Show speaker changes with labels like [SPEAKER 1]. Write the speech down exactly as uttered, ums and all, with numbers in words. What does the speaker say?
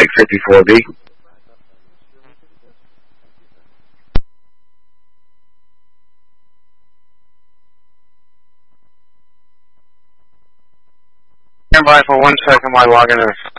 [SPEAKER 1] fifty-four B. Stand by for one second while I log in.